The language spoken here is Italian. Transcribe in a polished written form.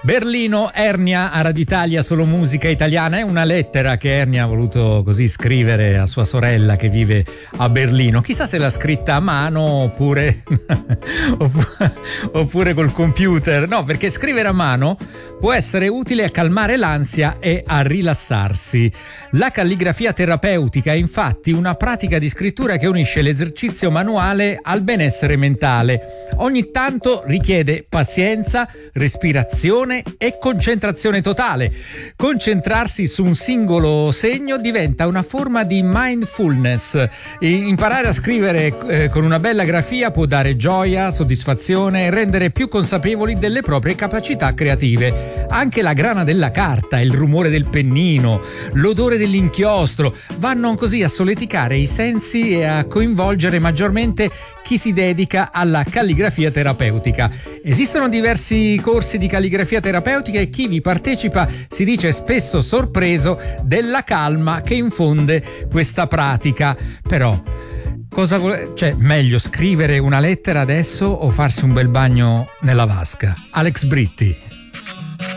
Berlino, Ernia a Radio Italia, solo musica italiana. È una lettera che Ernia ha voluto così scrivere a sua sorella che vive a Berlino. Chissà se l'ha scritta a mano oppure col computer. No, perché scrivere a mano può essere utile a calmare l'ansia e a rilassarsi. La calligrafia terapeutica è infatti una pratica di scrittura che unisce l'esercizio manuale al benessere mentale. Ogni tanto richiede pazienza, respirazione e concentrazione totale. Concentrarsi su un singolo segno diventa una forma di mindfulness. Imparare a scrivere con una bella grafia può dare gioia, soddisfazione e rendere più consapevoli delle proprie capacità creative. Anche la grana della carta, il rumore del pennino, l'odore dell'inchiostro vanno così a solleticare i sensi e a coinvolgere maggiormente chi si dedica alla calligrafia terapeutica. Esistono diversi corsi di calligrafia terapeutica e chi vi partecipa si dice spesso sorpreso della calma che infonde questa pratica. Però meglio scrivere una lettera adesso o farsi un bel bagno nella vasca? Alex Britti.